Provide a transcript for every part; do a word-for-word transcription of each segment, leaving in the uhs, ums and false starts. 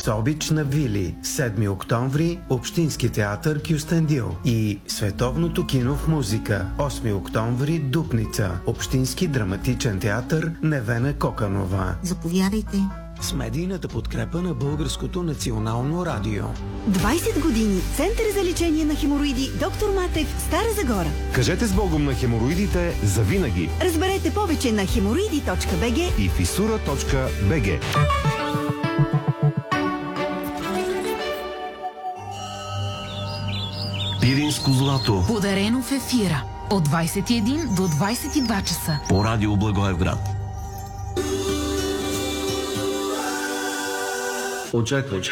с обич на Вили, седми октомври, Общински театър Кюстендил и Световното кино в музика, осми октомври, Дупница, Общински драматичен театър Невена Коканова. Заповядайте. С медийната подкрепа на Българското национално радио. двайсет години. Център за лечение на хемороиди Доктор Матев, Стара Загора. Кажете с Богом на хемороидите завинаги. Разберете повече на хемороиди точка би джи и фисура точка би джи. Пиринско злато. Подарено в ефира от двайсет и един до двайсет и два часа. По радио Благоевград. Очаквайте.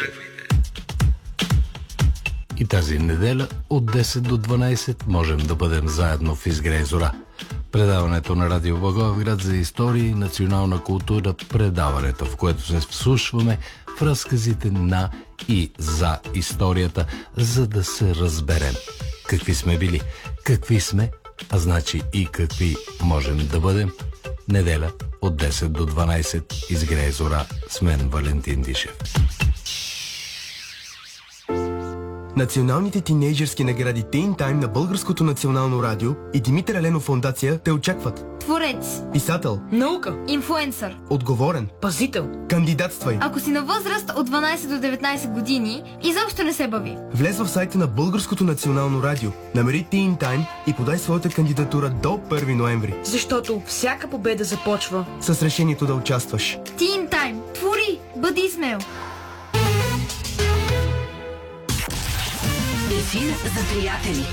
И тази неделя от десет до дванайсет можем да бъдем заедно в Изгрей зора. Предаването на радио Благоевград за история и национална култура, предаването, в което се вслушваме в разказите на и за историята, за да се разберем какви сме били, какви сме, а значи и какви можем да бъдем. Неделя от десет до дванайсет Изгрей зора с мен Валентин Дишев. Националните тинейджърски награди Teen Time на Българското национално радио и Димитър Еленов фондация те очакват. Творец, писател, наука, инфлуенсър, отговорен, пазител. Кандидатствай. Ако си на възраст от дванайсет до деветнайсет години, изобщо не се бави. Влез в сайта на Българското национално радио, намери Teen Time и подай своята кандидатура до първи ноември. Защото всяка победа започва с решението да участваш. Teen Time. Твори, бъди смел. Ефир за приятели.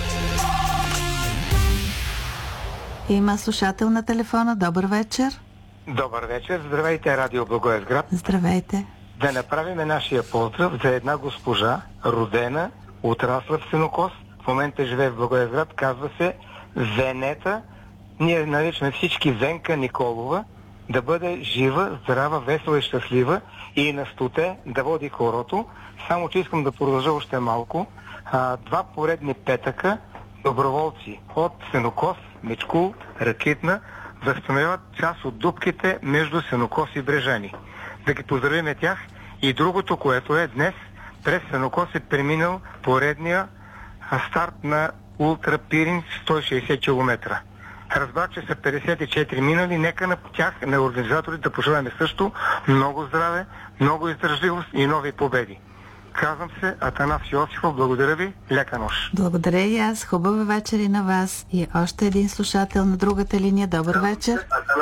Има слушател на телефона. Добър вечер. Добър вечер. Здравейте, радио Благоевград. Здравейте. Да направим нашия поздрав за една госпожа, родена, отрасла в сенокос. В момента живее в Благоевград. Казва се Венета. Ние наричаме всички Венка Николова. Да бъде жива, здрава, весела и щастлива и на стоте да води хорото. Само че искам да продължа още малко. А, два поредни петъка доброволци от Сенокос, Мечкул, Ракитна възстановяват част от дупките между Сенокос и Брежани. Да ги поздравиме тях. И другото, което е днес, през Сенокос е преминал поредния старт на Ултра Пирин сто и шейсет километра. Разбрах, че са петдесет и четири минали. Нека на тях, на организаторите, да пожелаем също много здраве, много издържливост и нови победи. Казвам се Атанас Йосифов. Благодаря ви. Лека нощ. Благодаря и аз. Хубава вечер и на вас. И още един слушател на другата линия. Добър вечер.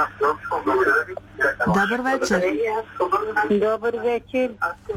Добър вечер. Добър вечер.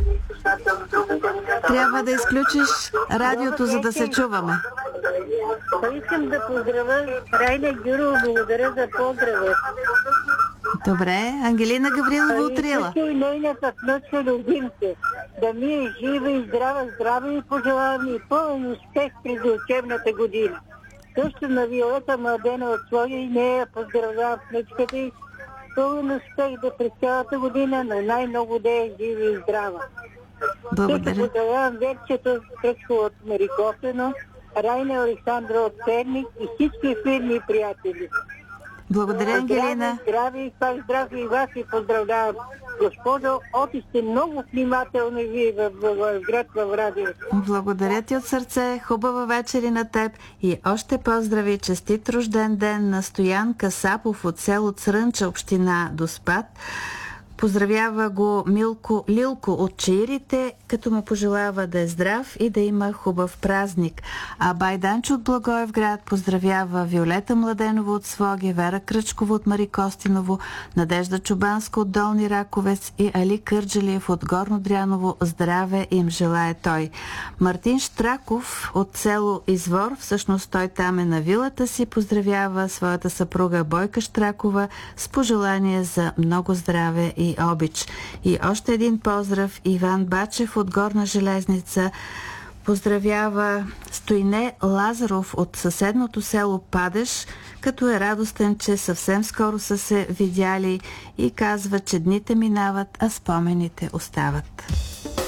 Трябва да изключиш радиото, за да се чуваме. Искам да поздравя Райна Гюрова. Благодаря за поздрава. Добре. Ангелина Гаврилова от Рила. И нейната внучка Любимка. Да ми е жива и здрава, здраве и пожелавам и пълен успех през учебната година. Също на Виолета Младена от своя и нея поздравявам внучката и пълен успех да през цялата година, но най-много да е жива и здрава. Благодаря. Също поздравявам Верчето Кръчко от Марикофено, Райна Александра от Перник и всички фирми и приятели. Благодаря, Ангелина. Здраве и пак здраве и вас и поздравлявам. Госпожо, оти сте много внимателни вие в Благоевград в радиото. Благодаря ти от сърце. Хубава вечер и на теб. И още поздрави. Честит рожден ден на Стоян Касапов от село Црънча, община Доспат. Поздравява го Милко Лилко от Чаирите, като му пожелава да е здрав и да има хубав празник. А Байданчо от Благоевград поздравява Виолета Младенова от Своге, Вера Кръчкова от Марикостиново, Надежда Чубанска от Долни Раковец и Али Кърджалиев от Горно Дряново. Здраве им желае той. Мартин Штраков от село Извор, всъщност той там е на вилата си, поздравява своята съпруга Бойка Штракова с пожелание за много здраве и обич. И още един поздрав. Иван Бачев от Горна Железница поздравява Стойне Лазаров от съседното село Падеш, като е радостен, че съвсем скоро са се видяли и казва, че дните минават, а спомените остават.